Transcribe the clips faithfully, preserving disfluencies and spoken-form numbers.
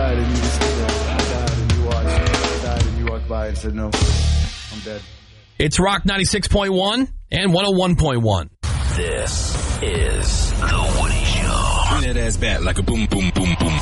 died and you just, you know, I died and you watched. I died and you walked by and said, no, I'm dead. It's Rock ninety-six point one and one oh one point one. This is The Woody Show. Bring that ass back like a boom, boom, boom, boom.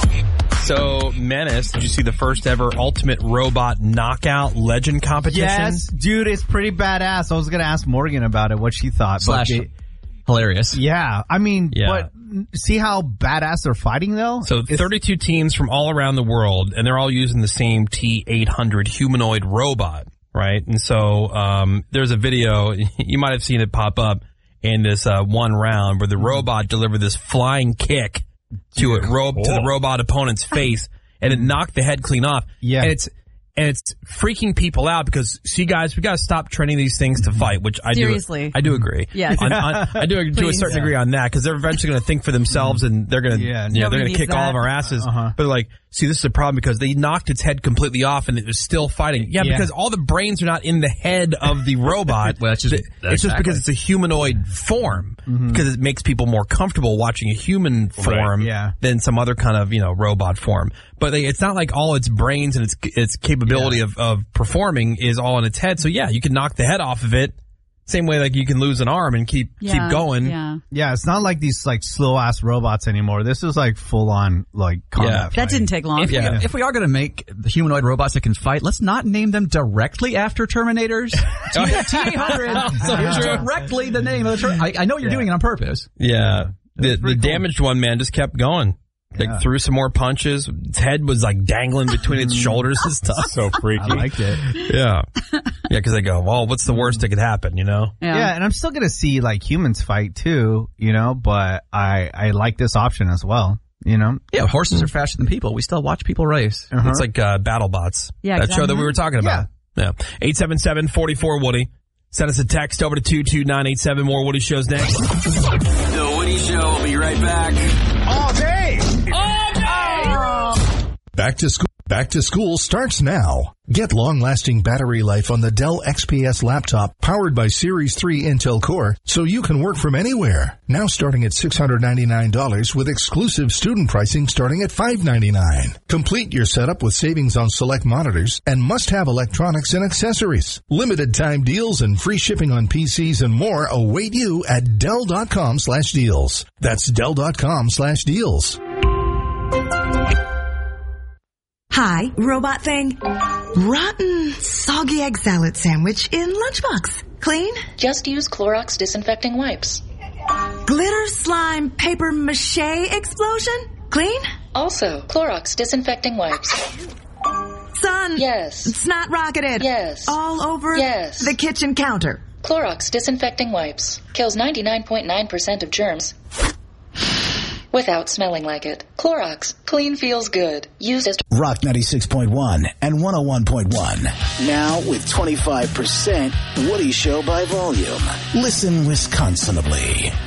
So, Menace, did you see the first ever Ultimate Robot Knockout Legend competition? Yes, dude, it's pretty badass. I was going to ask Morgan about it, what she thought. Slash but it, hilarious. Yeah, I mean, Yeah. but see how badass they're fighting, though? So, It's- thirty-two teams from all around the world, and they're all using the same T eight hundred humanoid robot, right? And so, um, there's a video, you might have seen it pop up in this uh, one round where the robot delivered this flying kick to it ro- to the robot opponent's face, and it knocked the head clean off. Yeah. And it's and it's freaking people out because, see, guys, we got to stop training these things to fight, which I Seriously. do. I do agree. Yes. On, on, I do to a Please. certain degree on that because they're eventually going to think for themselves and they're going to, Yeah. you know, they're Nobody going to kick needs all that. of our asses. Uh-huh. But like, see, this is a problem because they knocked its head completely off and it was still fighting. Yeah, Yeah. because all the brains are not in the head of the robot. Well, that's just- it's that's just exactly. because it's a humanoid form Mm-hmm. because it makes people more comfortable watching a human form yeah. than some other kind of, you know, robot form. But they, it's not like all its brains and its its capability Yeah. of, of performing is all in its head. So yeah, you can knock the head off of it. Same way like you can lose an arm and keep Yeah, keep going. Yeah. Yeah, it's not like these like slow ass robots anymore. This is like full on like combat. Yeah. That fighting. didn't take long. If, Yeah. we, if we are going to make the humanoid robots that can fight, let's not name them directly after Terminators. T eight hundred So is true. directly the name of the Ter- I, I know you're Yeah. doing it on purpose. Yeah. The the pretty cool. damaged one, man, just kept going. Like Yeah. threw some more punches. Its head was like dangling between its shoulders and stuff. So freaky. I liked it. Yeah. Yeah, because they go, well, what's the worst that could happen, you know? Yeah. and I'm still gonna see like humans fight too, you know. But I I like this option as well, you know. Yeah, horses are faster than people. We still watch people race. Uh-huh. It's like uh, BattleBots. Yeah, That show that exactly. we were talking about. Yeah. eight seven seven, four four, Woody. Send us a text over to two two nine eight seven. More Woody shows next. The Woody Show will be right back. All day. Back to school. Back to school starts now. Get long-lasting battery life on the Dell X P S laptop powered by Series three Intel Core so you can work from anywhere. Now starting at six hundred ninety-nine dollars with exclusive student pricing starting at five hundred ninety-nine dollars. Complete your setup with savings on select monitors and must-have electronics and accessories. Limited time deals and free shipping on P Cs and more await you at Dell.com slash deals. That's Dell.com slash deals. Hi, robot thing. Rotten, soggy egg salad sandwich in lunchbox. Clean? Just use Clorox disinfecting wipes. Glitter slime paper mache explosion? Clean? Also, Clorox disinfecting wipes. Son. Yes. Snot rocketed. Yes. All over Yes. the kitchen counter. Clorox disinfecting wipes. Kills ninety-nine point nine percent of germs without smelling like it. Clorox. Clean feels good. Used as Rock ninety-six point one and one oh one point one. Now with twenty-five percent Woody Show by volume. Listen Wisconsinably.